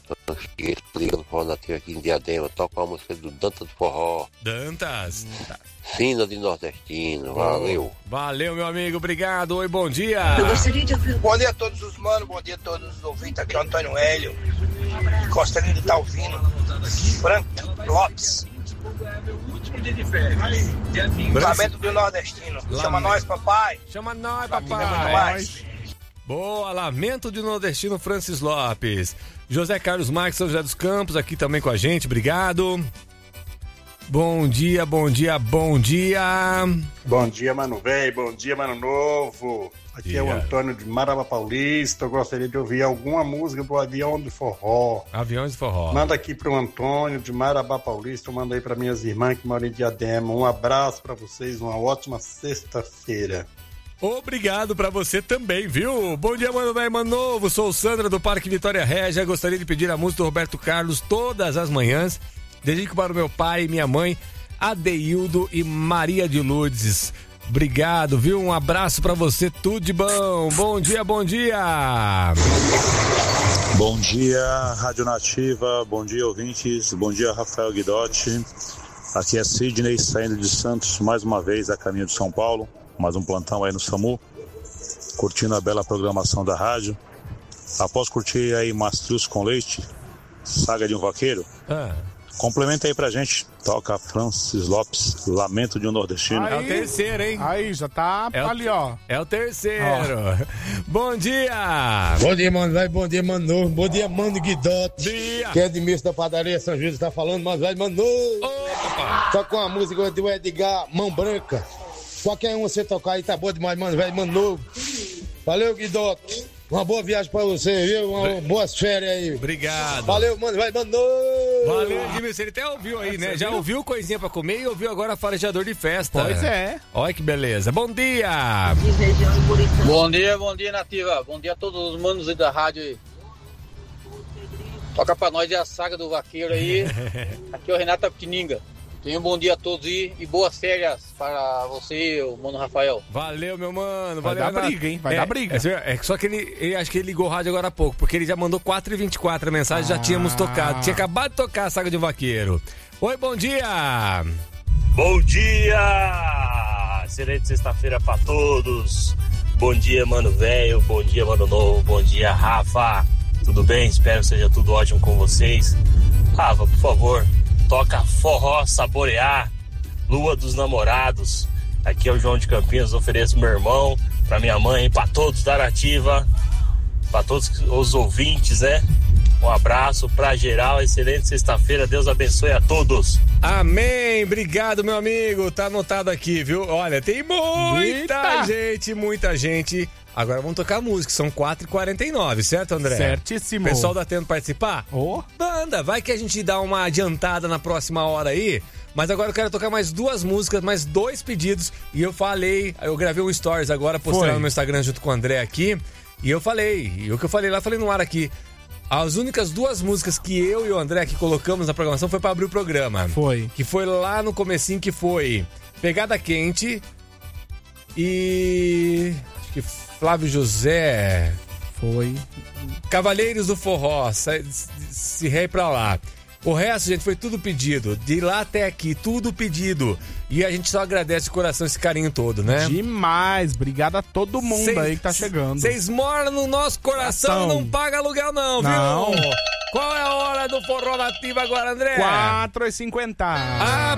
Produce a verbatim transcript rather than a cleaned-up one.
cheguei ligando forró nativo aqui em Diadema, toca uma música do Dantas do Forró. Dantas. Sina de Nordestino, valeu. Valeu, meu amigo, obrigado. Oi, bom dia. Eu gostaria de ouvir. Bom dia a todos os manos, bom dia a todos os ouvintes. Aqui é o Antônio Hélio. Gostaria de estar ouvindo Frank Lopes. Lamento do Nordestino. Chama nós, papai. Chama nós, Família papai. muito mais. Boa, Lamento de Nordestino, Francis Lopes. José Carlos Marques, São José dos Campos, aqui também com a gente, obrigado. Bom dia, bom dia, bom dia. Bom dia, mano velho, bom dia, mano novo. Aqui dia. É o Antônio de Marabá Paulista. Eu gostaria de ouvir alguma música do Avião de Forró. Aviões de Forró. Manda aqui pro Antônio de Marabá Paulista. Eu mando aí para minhas irmãs que moram em Diadema. Um abraço para vocês, uma ótima sexta-feira. Obrigado pra você também, viu? Bom dia, mano velho, mano novo. Sou o Sandra do Parque Vitória Régia. Gostaria de pedir a música do Roberto Carlos todas as manhãs. Dedico para o meu pai e minha mãe, Adeildo e Maria de Lourdes. Obrigado, viu? Um abraço pra você, tudo de bom. Bom dia, bom dia. Bom dia, Rádio Nativa. Bom dia, ouvintes. Bom dia, Rafael Guidotti. Aqui é Sidney, saindo de Santos mais uma vez a caminho de São Paulo. Mais um plantão aí no SAMU, curtindo a bela programação da rádio. Após curtir aí Mastruz com Leite, Saga de um Vaqueiro, ah. complementa aí pra gente. Toca Francis Lopes, Lamento de um Nordestino. Aí, é o terceiro, hein? Aí, já tá é ali, ó. É o terceiro. Oh. Bom dia. Bom dia, mano, vai. Bom dia, mano novo. Bom dia, mano Guidotti. Dia. Que é Edmilson da padaria São Judas, tá falando, mas vai, mano novo. Opa. Só com a música do Edgar, Mão Branca. Qualquer um você tocar aí tá bom demais, mano, velho, mano novo. Valeu, Guidotti. Uma boa viagem pra você, viu? Uma boas férias aí. Obrigado. Valeu, mano, vai, mano novo. Valeu, Edmilson. Ele até ouviu aí, né? Já ouviu coisinha pra comer e ouviu agora farejador de festa. Pois é. Olha que beleza. Bom dia. Bom dia, bom dia, Nativa. Bom dia a todos os manos aí da rádio aí. Toca pra nós a Saga do Vaqueiro aí. Aqui é o Renato Aptininga. Tenha um bom dia a todos aí e boas férias para você, o mano Rafael. Valeu, meu mano. Vai Valeu, dar Renato. briga, hein? Vai é, dar briga. É, é só que ele, ele, acho que ele ligou o rádio agora há pouco, porque ele já mandou quatro e vinte e quatro a mensagem, ah. já tínhamos tocado. Tinha acabado de tocar a Saga de um Vaqueiro. Oi, bom dia. Bom dia. Excelente sexta-feira para todos. Bom dia, mano velho. Bom dia, mano novo. Bom dia, Rafa. Tudo bem? Espero que seja tudo ótimo com vocês. Rafa, por favor, toca Forró Saborear, Lua dos Namorados. Aqui é o João de Campinas, ofereço meu irmão, pra minha mãe, pra todos da Nativa, pra todos os ouvintes, né? Um abraço pra geral, excelente sexta-feira, Deus abençoe a todos. Amém, obrigado, meu amigo, tá anotado aqui, viu? Olha, tem muita Eita. gente, muita gente. Agora vamos tocar música, são quatro e quarenta e nove, certo, André? Certíssimo. O pessoal dá tempo de participar? Oh. Banda, vai que a gente dá uma adiantada na próxima hora aí. Mas agora eu quero tocar mais duas músicas, mais dois pedidos. E eu falei, eu gravei um stories agora, postei lá no meu Instagram junto com o André aqui. E eu falei, e o que eu falei lá, falei no ar aqui. As únicas duas músicas que eu e o André aqui colocamos na programação foi pra abrir o programa. Foi. Que foi lá no comecinho, que foi Pegada Quente e... acho que Flávio José. Foi. Cavaleiros do Forró, se, se rei pra lá. O resto, gente, foi tudo pedido. De lá até aqui, tudo pedido. E a gente só agradece de coração esse carinho todo, né? Demais. Obrigado a todo mundo cês, aí que tá chegando. Vocês moram no nosso coração, coração. Não paga aluguel não, não, viu? Qual é a hora do Forró Nativa agora, André? quatro e cinquenta.